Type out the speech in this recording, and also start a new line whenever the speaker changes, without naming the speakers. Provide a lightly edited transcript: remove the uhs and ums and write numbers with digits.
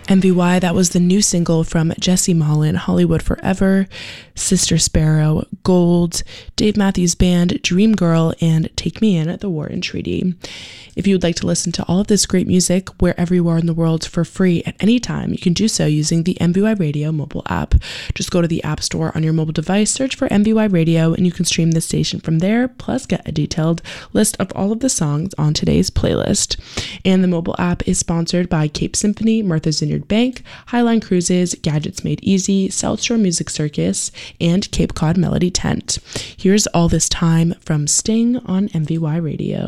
MVY, that was the new single from Jesse Malin, Hollywood Forever, Sister Sparrow, Gold, Dave Matthews Band, Dream Girl, and Take Me In at the Wharton Treaty. If you would like to listen to all of this great music wherever you are in the world for free at any time, you can do so using the MVY Radio mobile app. Just go to the App Store on your mobile device, search for MVY Radio, and you can stream the station from there, plus get a detailed list of all of the songs on today's playlist. And the mobile app is sponsored by Cape Symphony, Martha's Vineyard Bank, Highline Cruises, Gadgets Made Easy, South Shore Music Circus, and Cape Cod Melody Tent. Here's All This Time from Sting on MVY Radio.